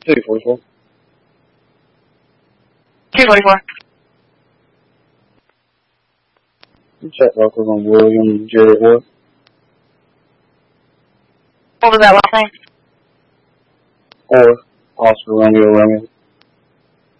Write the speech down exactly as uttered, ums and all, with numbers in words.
two forty-four. two forty-four. Check locals on William Jarrett Wood. What was that last name? Or Oscar Romeo Romeo.